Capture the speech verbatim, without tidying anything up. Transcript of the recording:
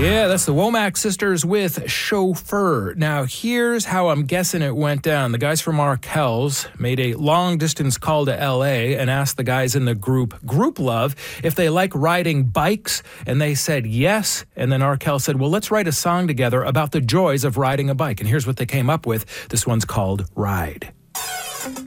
Yeah, that's the Womack Sisters with Chauffeur. Now, here's how I'm guessing it went down. The guys from Arkells made a long-distance call to L A and asked the guys in the group, Group Love, if they like riding bikes, and they said yes. And then Arkell said, well, let's write a song together about the joys of riding a bike. And here's what they came up with. This one's called Ride.